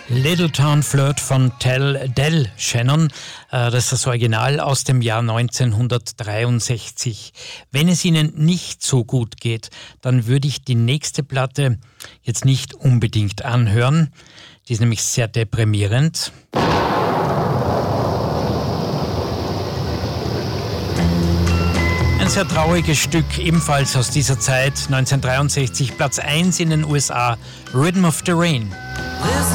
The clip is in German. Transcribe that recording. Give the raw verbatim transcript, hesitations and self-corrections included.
Little Town Flirt von Del, Del Shannon, das ist das Original aus dem Jahr neunzehnhundertdreiundsechzig. Wenn es Ihnen nicht so gut geht, dann würde ich die nächste Platte jetzt nicht unbedingt anhören. Die ist nämlich sehr deprimierend. Ein sehr trauriges Stück, ebenfalls aus dieser Zeit, neunzehnhundertdreiundsechzig, Platz eins in den U S A, Rhythm of the Rain.